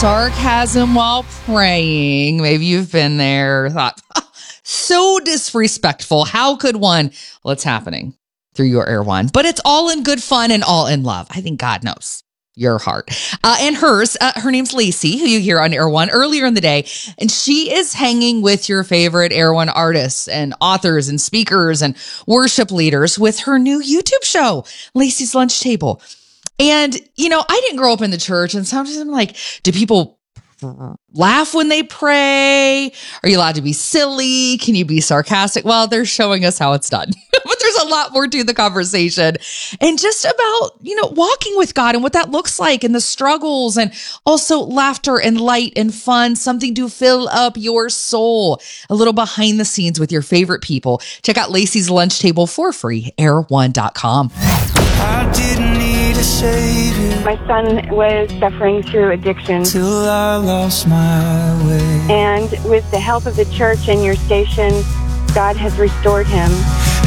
sarcasm while praying. Maybe you've been there, thought, so disrespectful. How could one? Well, it's happening through your Air One, but it's all in good fun and all in love. I think God knows your heart and hers. Her name's Lacey, who you hear on Air One earlier in the day. And she is hanging with your favorite Air One artists and authors and speakers and worship leaders with her new YouTube show, Lacey's Lunch Table. And, you know, I didn't grow up in the church, and sometimes I'm like, do people laugh when they pray? Are you allowed to be silly? Can you be sarcastic? Well, they're showing us how it's done. But there's a lot more to the conversation, and just about, you know, walking with God and what that looks like and the struggles, and also laughter and light and fun, something to fill up your soul. A little behind the scenes with your favorite people. Check out Lacey's Lunch Table for free, air1.com. I didn't need a savior. My son was suffering through addiction. Till I lost my way. And with the help of the church and your station, God has restored him.